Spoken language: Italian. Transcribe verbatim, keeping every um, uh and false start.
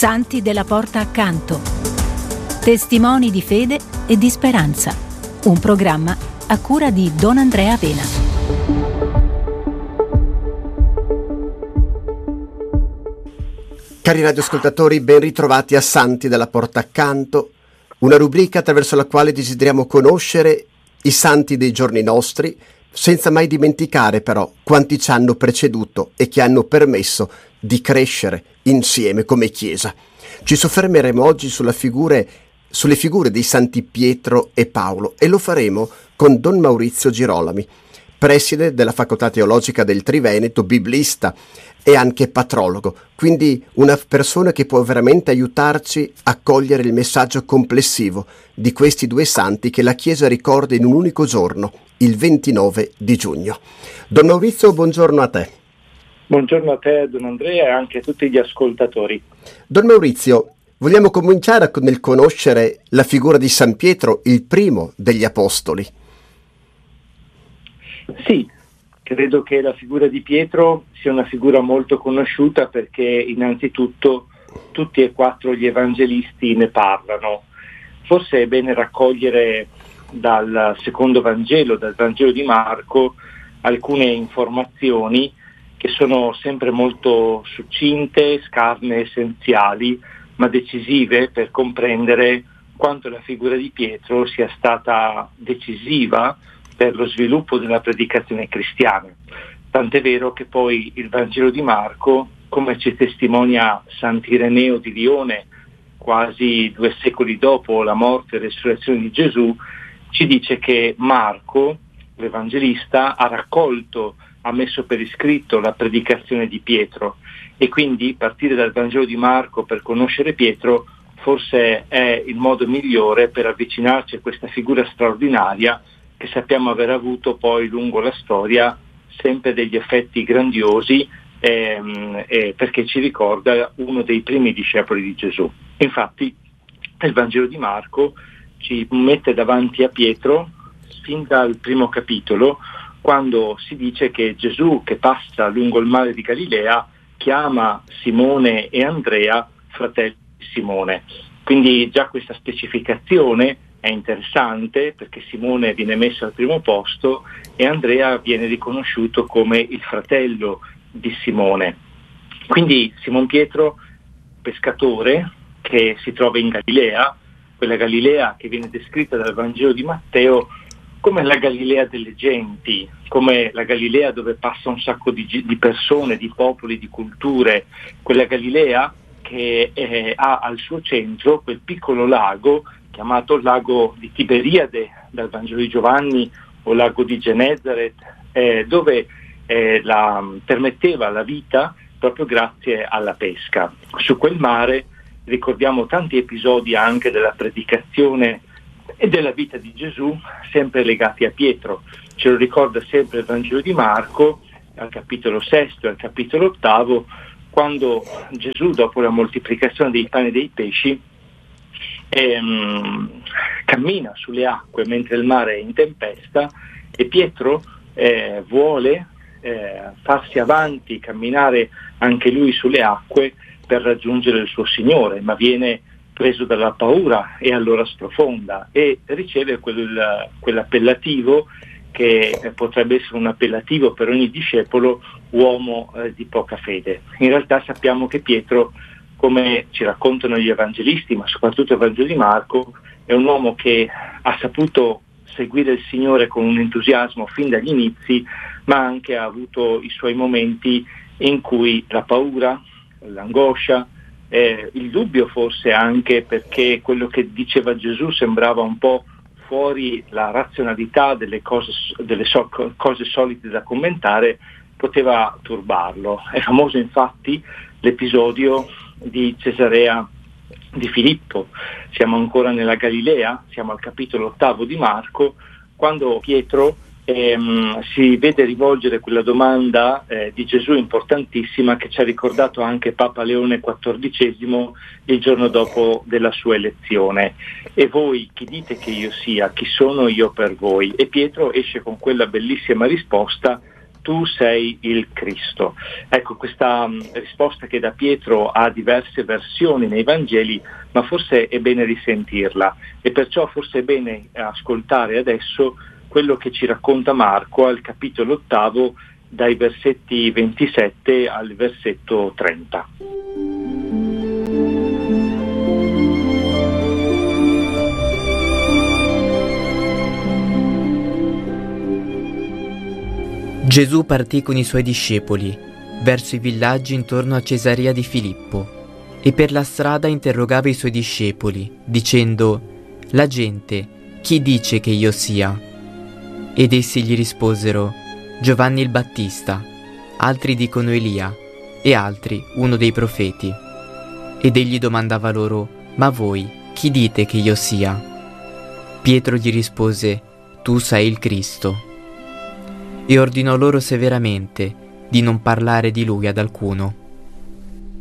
Santi della porta accanto. Testimoni di fede e di speranza. Un programma a cura di Don Andrea Vena. Cari radioascoltatori, ben ritrovati a Santi della porta accanto, una rubrica attraverso la quale desideriamo conoscere i santi dei giorni nostri, senza mai dimenticare però quanti ci hanno preceduto e che hanno permesso di crescere insieme come Chiesa. Ci soffermeremo oggi sulla figure, sulle figure dei santi Pietro e Paolo e lo faremo con Don Maurizio Girolami, preside della Facoltà Teologica del Triveneto, biblista e anche patrologo, quindi una persona che può veramente aiutarci a cogliere il messaggio complessivo di questi due santi che la Chiesa ricorda in un unico giorno, il ventinove di giugno. Don Maurizio, buongiorno a te. Buongiorno a te, Don Andrea, e anche a tutti gli ascoltatori. Don Maurizio, vogliamo cominciare nel conoscere la figura di San Pietro, il primo degli Apostoli. Sì, credo che la figura di Pietro sia una figura molto conosciuta perché innanzitutto tutti e quattro gli evangelisti ne parlano. Forse è bene raccogliere dal secondo Vangelo, dal Vangelo di Marco, alcune informazioni che sono sempre molto succinte, scarne, essenziali, ma decisive per comprendere quanto la figura di Pietro sia stata decisiva per lo sviluppo della predicazione cristiana. Tant'è vero che poi il Vangelo di Marco, come ci testimonia Sant'Ireneo di Lione, quasi due secoli dopo la morte e resurrezione di Gesù, ci dice che Marco, l'Evangelista, ha raccolto, ha messo per iscritto la predicazione di Pietro e quindi partire dal Vangelo di Marco per conoscere Pietro forse è il modo migliore per avvicinarci a questa figura straordinaria che sappiamo aver avuto poi lungo la storia sempre degli effetti grandiosi ehm, eh, perché ci ricorda uno dei primi discepoli di Gesù. Infatti il Vangelo di Marco ci mette davanti a Pietro fin dal primo capitolo, quando si dice che Gesù, che passa lungo il mare di Galilea, chiama Simone e Andrea fratelli di Simone. Quindi già questa specificazione è interessante perché Simone viene messo al primo posto e Andrea viene riconosciuto come il fratello di Simone. Quindi Simon Pietro, pescatore che si trova in Galilea, quella Galilea che viene descritta dal Vangelo di Matteo come la Galilea delle genti, come la Galilea dove passa un sacco di, di persone, di popoli, di culture, quella Galilea che eh, ha al suo centro quel piccolo lago chiamato lago di Tiberiade dal Vangelo di Giovanni o lago di Genesaret, eh, dove eh, la, permetteva la vita proprio grazie alla pesca. Su quel mare ricordiamo tanti episodi anche della predicazione e della vita di Gesù, sempre legati a Pietro. Ce lo ricorda sempre il Vangelo di Marco, al capitolo sesto e al capitolo ottavo, quando Gesù, dopo la moltiplicazione dei pani e dei pesci, ehm, cammina sulle acque mentre il mare è in tempesta e Pietro eh, vuole eh, farsi avanti, camminare anche lui sulle acque per raggiungere il suo Signore, ma viene preso dalla paura e allora sprofonda e riceve quel, quell'appellativo che eh, potrebbe essere un appellativo per ogni discepolo, uomo eh, di poca fede. In realtà sappiamo che Pietro, come ci raccontano gli evangelisti, ma soprattutto il Vangelo di Marco, è un uomo che ha saputo seguire il Signore con un entusiasmo fin dagli inizi, ma anche ha avuto i suoi momenti in cui la paura, l'angoscia, Eh, il dubbio forse anche perché quello che diceva Gesù sembrava un po' fuori la razionalità delle cose, delle so- cose solite da commentare, poteva turbarlo. È famoso infatti l'episodio di Cesarea di Filippo. Siamo ancora nella Galilea, siamo al capitolo ottavo di Marco, quando Pietro ehm, si vede rivolgere quella domanda eh, di Gesù importantissima che ci ha ricordato anche Papa Leone quattordicesimo il giorno dopo della sua elezione. E voi chi dite che io sia? Chi sono io per voi? E Pietro esce con quella bellissima risposta: tu sei il Cristo. Ecco, questa mh, risposta che da Pietro ha diverse versioni nei Vangeli, ma forse è bene risentirla, e perciò forse è bene ascoltare adesso quello che ci racconta Marco al capitolo ottavo, dai versetti ventisette al versetto trenta. Gesù partì con i suoi discepoli verso i villaggi intorno a Cesarea di Filippo e per la strada interrogava i suoi discepoli, dicendo: «La gente, chi dice che io sia?» Ed essi gli risposero: «Giovanni il Battista, altri dicono Elia e altri uno dei profeti». Ed egli domandava loro: «Ma voi, chi dite che io sia?» Pietro gli rispose: «Tu sei il Cristo». E ordinò loro severamente di non parlare di lui ad alcuno.